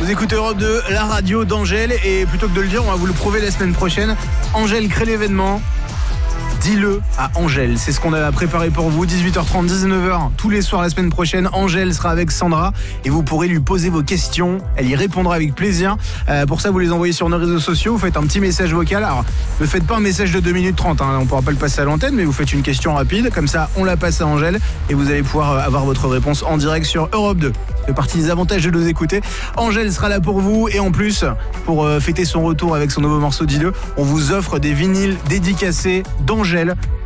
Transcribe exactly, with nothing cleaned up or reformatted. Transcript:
Vous écoutez Europe deux, la radio d'Angèle. Et plutôt que de le dire, on va vous le prouver la semaine prochaine. Angèle crée l'événement. Dis-le à Angèle, c'est ce qu'on a préparé pour vous. dix-huit heures trente, dix-neuf heures, tous les soirs la semaine prochaine. Angèle sera avec Sandra et vous pourrez lui poser vos questions. Elle y répondra avec plaisir. Euh, pour ça, vous les envoyez sur nos réseaux sociaux. Vous faites un petit message vocal. Alors, ne faites pas un message de deux minutes trente. Hein. On ne pourra pas le passer à l'antenne, mais vous faites une question rapide. Comme ça, on la passe à Angèle et vous allez pouvoir avoir votre réponse en direct sur Europe deux. Ça fait partie des avantages de nous écouter. Angèle sera là pour vous. Et en plus, pour euh, fêter son retour avec son nouveau morceau Dis-le, on vous offre des vinyles dédicacés d'Angèle.